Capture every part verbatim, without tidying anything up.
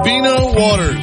Bino Waters.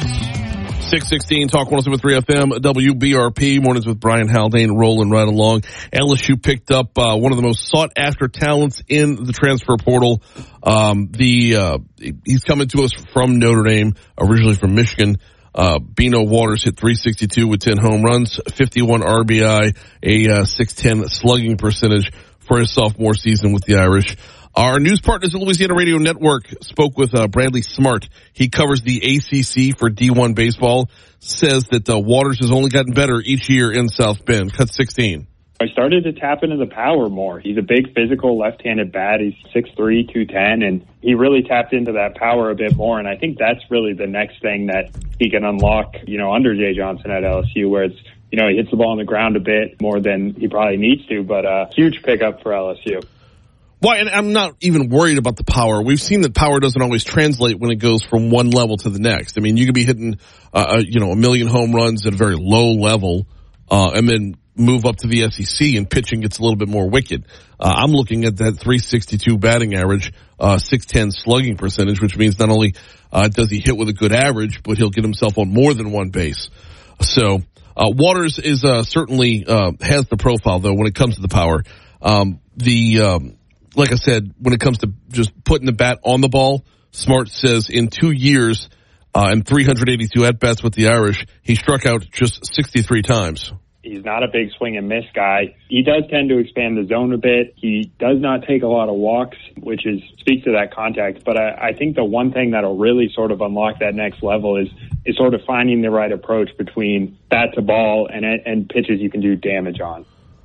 six sixteen, Talk one oh seven point three F M, W B R P. Mornings with Brian Haldane rolling right along. L S U picked up uh, one of the most sought-after talents in the transfer portal. Um, the uh, he's coming to us from Notre Dame, originally from Michigan. Uh, Bino Waters hit three sixty-two with ten home runs, fifty-one R B I, a uh, six ten slugging percentage for his sophomore season with the Irish. Our news partners at Louisiana Radio Network spoke with uh, Bradley Smart. He covers the A C C for D one baseball, says that uh, Waters has only gotten better each year in South Bend. Cut sixteen. I started to tap into the power more. He's a big physical left-handed bat. He's six three, two ten, and he really tapped into that power a bit more. And I think that's really the next thing that he can unlock, you know, under Jay Johnson at L S U, where it's, you know, he hits the ball on the ground a bit more than he probably needs to, but a uh, huge pickup for L S U. Well, and I'm not even worried about the power. We've seen that power doesn't always translate when it goes from one level to the next. I mean, you could be hitting, uh, you know, a million home runs at a very low level, uh, and then move up to the S E C and pitching gets a little bit more wicked. Uh, I'm looking at that three sixty-two batting average, uh, six ten slugging percentage, which means not only, uh, does he hit with a good average, but he'll get himself on more than one base. So, uh, Waters is, uh, certainly, uh, has the profile though when it comes to the power. Um, the, um, Like I said, when it comes to just putting the bat on the ball, Smart says in two years uh, and three hundred eighty-two at-bats with the Irish, he struck out just sixty-three times. He's not a big swing and miss guy. He does tend to expand the zone a bit. He does not take a lot of walks, which is speaks to that contact. But I, I think the one thing that'll really sort of unlock that next level is is sort of finding the right approach between bat to ball and and pitches you can do damage on.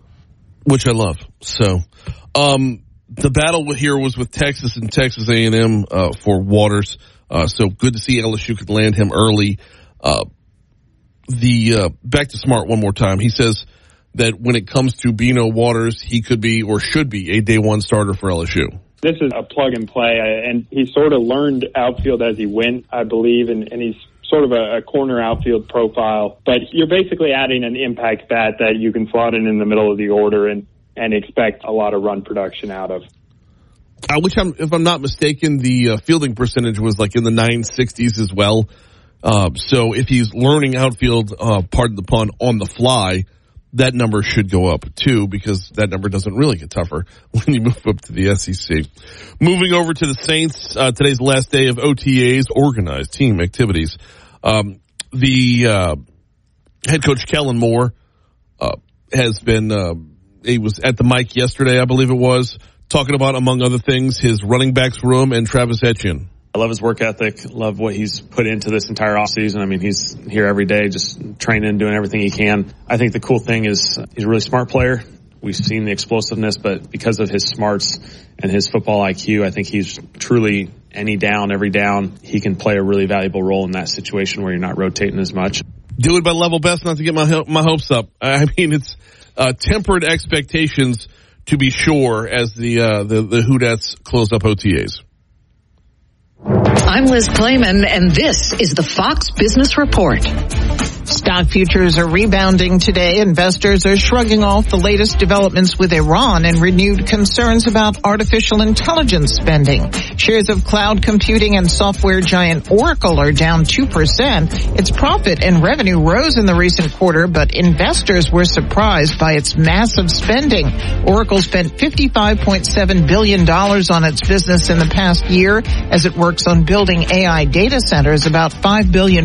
Which I love. So, um, the battle here was with Texas and Texas A and M uh, for Waters. Uh, so good to see L S U could land him early. Uh, the uh, back to Smart one more time. He says that when it comes to Bino Waters, he could be or should be a day one starter for L S U. This is a plug and play, and he sort of learned outfield as he went, I believe, and, and he's sort of a, a corner outfield profile. But you're basically adding an impact bat that you can slot in in the middle of the order and and expect a lot of run production out of. Uh, which, I'm, if I'm not mistaken, the uh, fielding percentage was like in the nine sixties as well. Uh, so if he's learning outfield, uh, pardon the pun, on the fly, that number should go up too, because that number doesn't really get tougher when you move up to the S E C. Moving over to the Saints, uh, today's last day of O T As, organized team activities. Um, the uh, head coach Kellen Moore uh, has been... Uh, He was at the mic yesterday, I believe it was, talking about, among other things, his running backs room and Travis Etienne. I love his work ethic, love what he's put into this entire offseason. I mean, he's here every day just training, doing everything he can. I think the cool thing is he's a really smart player. We've seen the explosiveness, but because of his smarts and his football I Q, I think he's truly any down, every down, he can play a really valuable role in that situation where you're not rotating as much. Do it by level best, not to get my my hopes up. I mean, it's uh, tempered expectations to be sure as the uh, the the Houdat's close up O T As. I'm Liz Klayman, and this is the Fox Business Report. Stock futures are rebounding today. Investors are shrugging off the latest developments with Iran and renewed concerns about artificial intelligence spending. Shares of cloud computing and software giant Oracle are down two percent. Its profit and revenue rose in the recent quarter, but investors were surprised by its massive spending. Oracle spent fifty-five point seven billion dollars on its business in the past year as it works on building A I data centers, about five billion dollars